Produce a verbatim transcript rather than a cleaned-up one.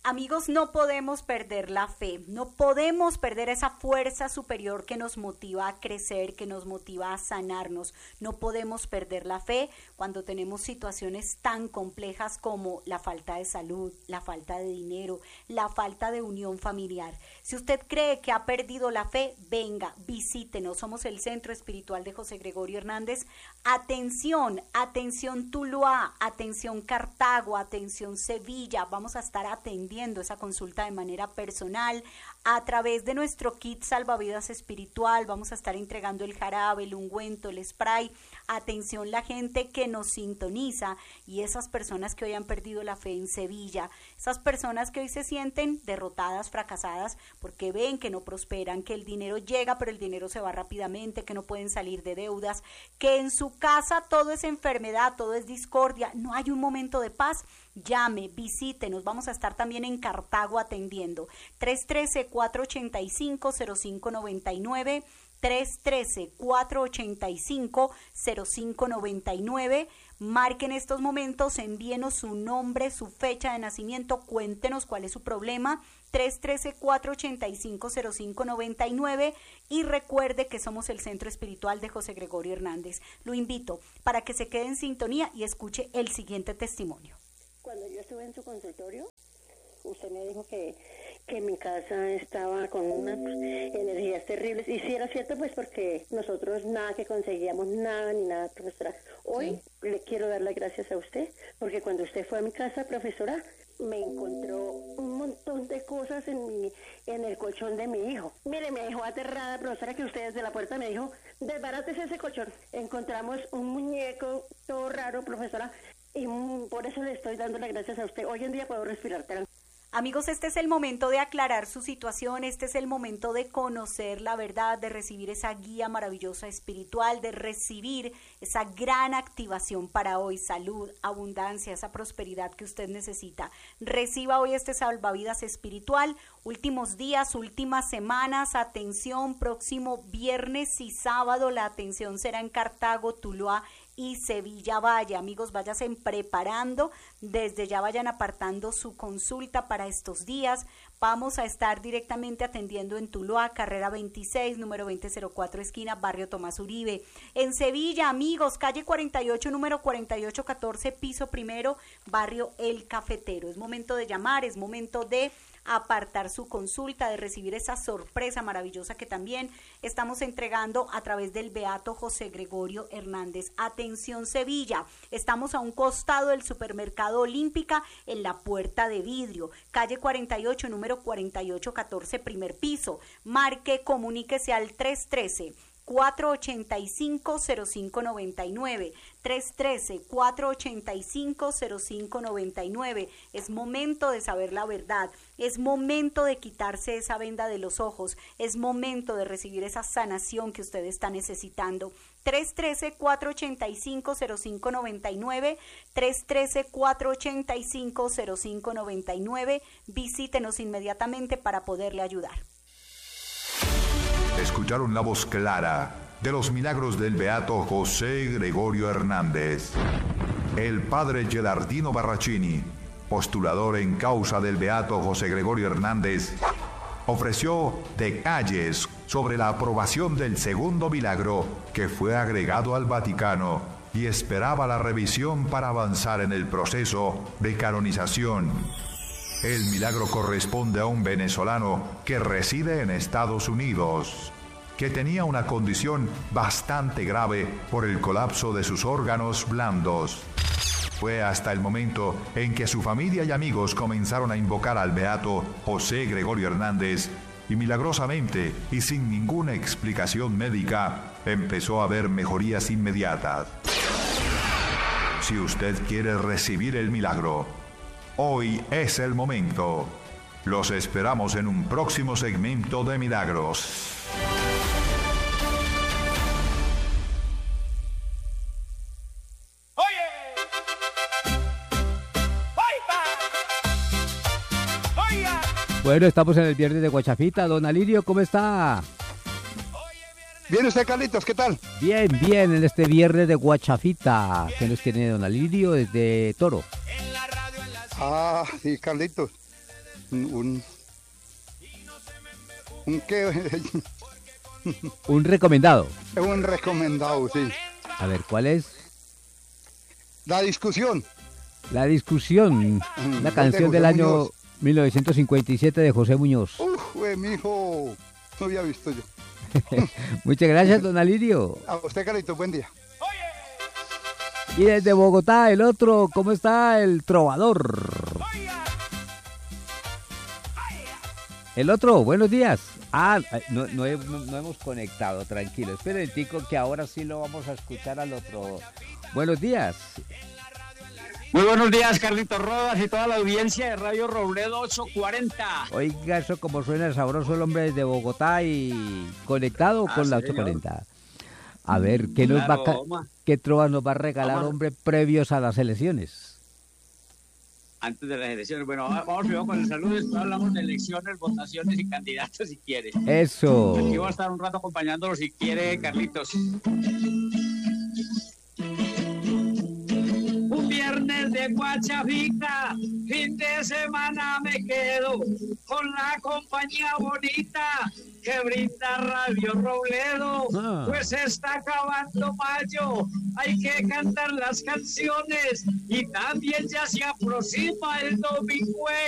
Amigos, no podemos perder la fe, no podemos perder esa fuerza superior que nos motiva a crecer, que nos motiva a sanarnos. No podemos perder la fe cuando tenemos situaciones tan complejas como la falta de salud, la falta de dinero, la falta de unión familiar. Si usted cree que ha perdido la fe, venga, visítenos. Somos el Centro Espiritual de José Gregorio Hernández. Atención, atención Tuluá, atención Cartago, atención Sevilla. Vamos a estar atendiendo esa consulta de manera personal a través de nuestro kit salvavidas espiritual. Vamos a estar entregando el jarabe, el ungüento, el spray. Atención la gente que nos sintoniza y esas personas que hoy han perdido la fe en Sevilla, esas personas que hoy se sienten derrotadas, fracasadas, porque ven que no prosperan, que el dinero llega pero el dinero se va rápidamente, que no pueden salir de deudas, que en su casa todo es enfermedad, todo es discordia, no hay un momento de paz. Llame, visítenos, vamos a estar también en Cartago atendiendo. tres uno tres, cuatro ocho cinco, cero cinco nueve nueve, tres uno tres, cuatro ocho cinco, cero cinco nueve nueve. Marquen estos momentos, envíenos su nombre, su fecha de nacimiento, cuéntenos cuál es su problema, tres uno tres, cuatro ocho cinco, cero cinco nueve nueve, y recuerde que somos el Centro Espiritual de José Gregorio Hernández. Lo invito para que se quede en sintonía y escuche el siguiente testimonio. Cuando yo estuve en su consultorio, usted me dijo que, que mi casa estaba con unas energías terribles. Y sí era cierto, pues porque nosotros nada que conseguíamos, nada ni nada, profesora. Hoy sí. Le quiero dar las gracias a usted, porque cuando usted fue a mi casa, profesora, me encontró un montón de cosas en mi, en el colchón de mi hijo. Mire, me dejó aterrada, profesora, que usted desde la puerta me dijo, desbarátese ese colchón. Encontramos un muñeco todo raro, profesora, y por eso le estoy dando las gracias a usted. Hoy en día puedo respirar tranquilo. Amigos, este es el momento de aclarar su situación, este es el momento de conocer la verdad, de recibir esa guía maravillosa espiritual, de recibir esa gran activación para hoy, salud, abundancia, esa prosperidad que usted necesita. Reciba hoy este salvavidas espiritual, últimos días, últimas semanas, atención, próximo viernes y sábado la atención será en Cartago, Tuluá y Sevilla Valle. Amigos, váyanse preparando, desde ya vayan apartando su consulta para estos días. Vamos a estar directamente atendiendo en Tuluá, carrera veintiséis, número veinte cero cuatro, esquina Barrio Tomás Uribe. En Sevilla, amigos, calle cuarenta y ocho, número cuarenta y ocho catorce, piso primero, barrio El Cafetero. Es momento de llamar, es momento de apartar su consulta, de recibir esa sorpresa maravillosa que también estamos entregando a través del Beato José Gregorio Hernández. Atención Sevilla, estamos a un costado del supermercado Olímpica en la Puerta de Vidrio, calle cuarenta y ocho, número cuarenta y ocho catorce, primer piso. Marque, comuníquese al tres uno tres, cuatro ocho cinco, cero cinco nueve nueve, tres uno tres, cuatro ocho cinco, cero cinco nueve nueve. Es momento de saber la verdad, es momento de quitarse esa venda de los ojos, es momento de recibir esa sanación que usted está necesitando. tres uno tres, cuatro ocho cinco, cero cinco nueve nueve, tres uno tres, cuatro ocho cinco, cero cinco nueve nueve. Visítenos inmediatamente para poderle ayudar. Escucharon la voz clara de los milagros del Beato José Gregorio Hernández. El padre Gelardino Barracini, postulador en causa del Beato José Gregorio Hernández, ofreció detalles sobre la aprobación del segundo milagro que fue agregado al Vaticano y esperaba la revisión para avanzar en el proceso de canonización. El milagro corresponde a un venezolano que reside en Estados Unidos, que tenía una condición bastante grave por el colapso de sus órganos blandos. Fue hasta el momento en que su familia y amigos comenzaron a invocar al Beato José Gregorio Hernández y milagrosamente y sin ninguna explicación médica empezó a haber mejorías inmediatas. Si usted quiere recibir el milagro, hoy es el momento. Los esperamos en un próximo segmento de Milagros. Bueno, estamos en el viernes de Guachafita. Don Alirio, ¿cómo está? Bien, usted, Carlitos, ¿qué tal? Bien, bien, en este viernes de Guachafita. ¿Qué nos tiene don Alirio desde Toro? Ah, sí, Carlitos. un, un, un qué, Un recomendado. un recomendado, sí. A ver, ¿cuál es? La discusión. La discusión. La de canción José del año Muñoz. mil novecientos cincuenta y siete de José Muñoz. Uf, güey, mijo, no había visto yo. Muchas gracias, don Alirio. A usted, Carlitos, buen día. Y desde Bogotá, el otro, ¿cómo está el trovador? El otro, buenos días. Ah, no, no, he- no- no hemos conectado, tranquilo. Esperen el tico que ahora sí lo vamos a escuchar al otro. Buenos días. Muy buenos días, Carlitos Rodas y toda la audiencia de Radio Robledo ocho cuarenta. Oiga, eso como suena sabroso el hombre desde Bogotá y conectado Ah, con la sí, ocho señor. cuarenta. A ver, ¿qué nos va a, Claro, ca- vamos a- qué trovas nos va a regalar, vamos a- hombre, previos a las elecciones? Antes de las elecciones, bueno, va- vamos primero con el saludo, después hablamos de elecciones, votaciones y candidatos si quiere. Eso. Aquí voy a estar un rato acompañándolo si quiere, Carlitos. Un viernes de Guachafica, fin de semana me quedo con la compañía bonita que brinda Radio Robledo. Ah. Pues está acabando mayo, hay que cantar las canciones y también ya se aproxima el domingo.